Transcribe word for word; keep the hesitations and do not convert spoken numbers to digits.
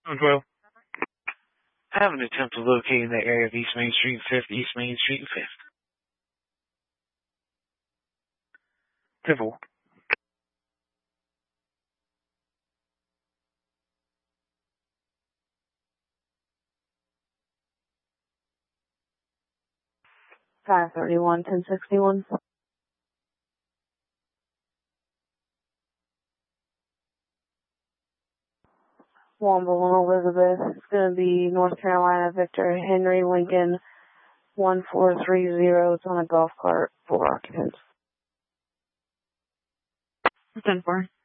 Oh, well. I have an attempt to locate in the area of East Main Street and fifth, East Main Street and fifth. Pivot. five thirty-one, ten sixty-one. Womble, Elizabeth. It's going to be North Carolina, Victor, Henry, Lincoln, one four three zero. It's on a golf cart, four occupants. ten four.